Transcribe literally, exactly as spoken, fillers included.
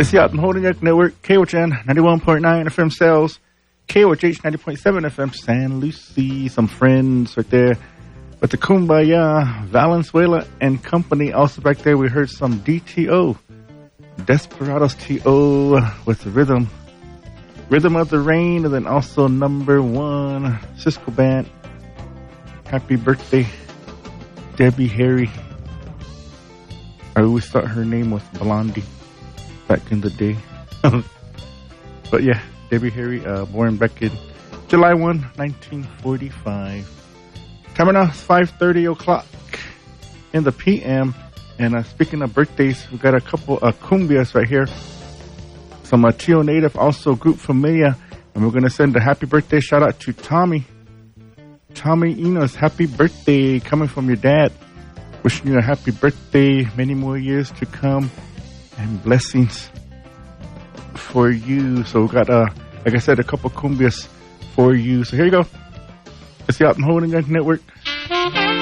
It's the Out and Holding Neck Network, K O H N ninety-one point nine F M Sales, K O H H ninety point seven F M San Lucie. Some friends right there with the Kumbaya, Valenzuela and company. Also back there we heard some D T O, Desperados T O with the rhythm, Rhythm of the Rain, and then also number one, Cisco Band. Happy birthday, Debbie Harry. I always thought her name was Blondie back in the day. But yeah, Debbie Harry, uh, born back in July first, nineteen forty-five. Time now is five thirty o'clock in the P M. And uh, speaking of birthdays, we've got a couple of uh, cumbias right here. Some uh, Tio Native, also Group Familia. And we're going to send a happy birthday shout out to Tommy. Tommy Enos, happy birthday coming from your dad. Wishing you a happy birthday, many more years to come, and blessings for you. So we got, uh, like I said, a couple cumbias for you. So here you go. It's the Out and Holding Neck Network.